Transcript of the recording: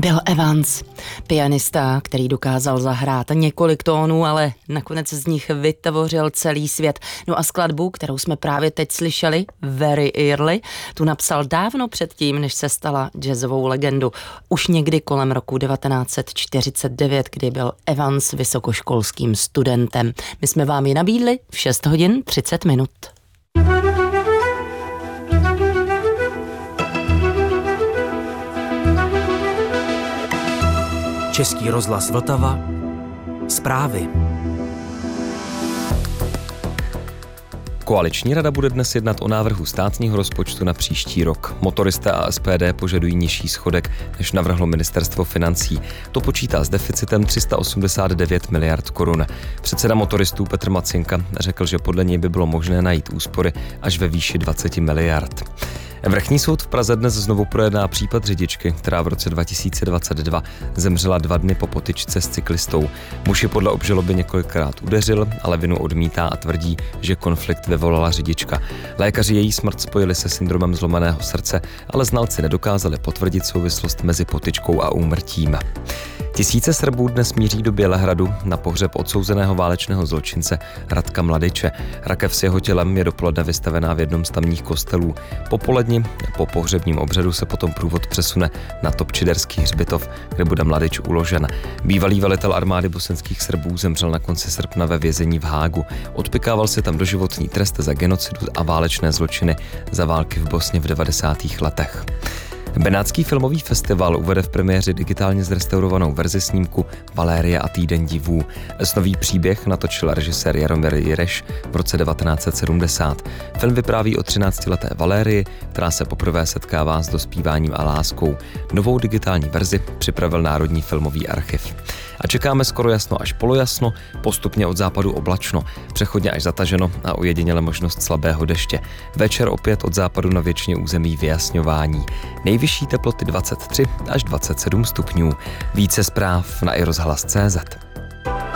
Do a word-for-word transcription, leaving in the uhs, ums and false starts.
Bill Evans, pianista, který dokázal zahrát několik tónů, ale nakonec z nich vytvořil celý svět. No a skladbu, kterou jsme právě teď slyšeli, Very Early, tu napsal dávno předtím, než se stala jazzovou legendou. Už někdy kolem roku devatenáct set čtyřicet devět, kdy byl Evans vysokoškolským studentem. My jsme vám ji nabídli v šest hodin třicet minut. Český rozhlas Vltava. Zprávy. Koaliční rada bude dnes jednat o návrhu státního rozpočtu na příští rok. Motoristé a S P D požadují nižší schodek, než navrhlo ministerstvo financí. To počítá s deficitem tři sta osmdesát devět miliard korun. Předseda motoristů Petr Macinka řekl, že podle něj by bylo možné najít úspory až ve výši dvacet miliard. Vrchní soud v Praze dnes znovu projedná případ řidičky, která v roce dva tisíce dvacet dva zemřela dva dny po potyčce s cyklistou. Muž ji podle obžaloby několikrát udeřil, ale vinu odmítá a tvrdí, že konflikt vyvolala řidička. Lékaři její smrt spojili se syndromem zlomeného srdce, ale znalci nedokázali potvrdit souvislost mezi potyčkou a úmrtím. Tisíce Srbů dnes míří do Bělehradu na pohřeb odsouzeného válečného zločince Radka Mladiče. Rakev s jeho tělem je dopoledne vystavená v jednom z tamních kostelů. Popoledni po pohřebním obřadu se potom průvod přesune na Topčiderský hřbitov, kde bude Mladič uložen. Bývalý velitel armády bosenských Srbů zemřel na konci srpna ve vězení v Hágu. Odpykával se tam doživotní trest za genocidu a válečné zločiny za války v Bosně v devadesátých letech. Benátský filmový festival uvede v premiéře digitálně zrestaurovanou verzi snímku Valérie a týden divů. Snový příběh natočil režisér Jaromír Jireš v roce devatenáct set sedmdesát. Film vypráví o třináctileté Valérii, která se poprvé setkává s dospíváním a láskou. Novou digitální verzi připravil Národní filmový archiv. A čekáme skoro jasno až polojasno, postupně od západu oblačno, přechodně až zataženo a ojediněle možnost slabého deště. Večer opět od západu na většině území vyjasňování. Nejvyšší teploty dvacet tři až dvacet sedm stupňů. Více zpráv na i rozhlas tečka cé zet.